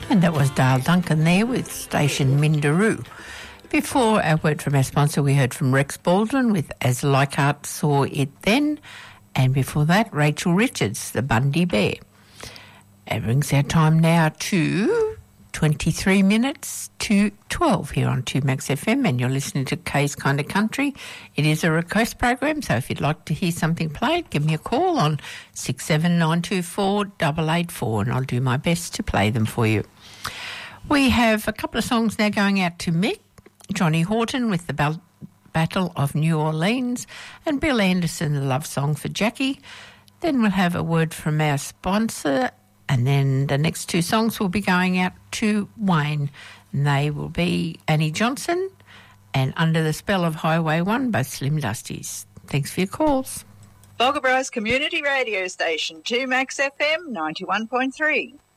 And that was Dale Duncan there with Station Minderoo. Before our word from our sponsor, we heard from Rex Baldwin with As Leichhardt Saw It Then. And before that, Rachel Richards, The Bundy Bear. It brings our time now to 23 minutes to 12 here on 2Max FM, and you're listening to Kay's Kind of Country. It is a request program, so if you'd like to hear something played, give me a call on 67924 884, and I'll do my best to play them for you. We have a couple of songs now going out to Mick, Johnny Horton with the Battle of New Orleans, and Bill Anderson, the love song for Jackie. Then we'll have a word from our sponsor, and then the next two songs will be going out to Wayne. And they will be Annie Johnson and Under the Spell of Highway 1, both Slim Dusties. Thanks for your calls. Bogabros Community Radio Station, 2Max FM 91.3.